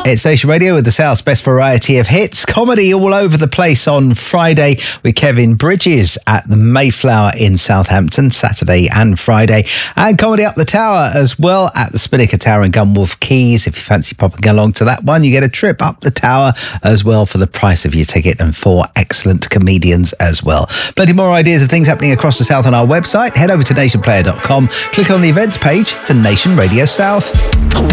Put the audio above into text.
It's Nation Radio with the South's best variety of hits. Comedy all over the place on Friday with Kevin Bridges at the Mayflower in Southampton, Saturday and Friday. And comedy up the tower as well at the Spinnaker Tower in Gunwolf Keys. If you fancy popping along to that one, you get a trip up the tower as well for the price of your ticket and 4 excellent comedians as well. Plenty more ideas of things happening across the South on our website. Head over to nationplayer.com. Click on the events page for Nation Radio South.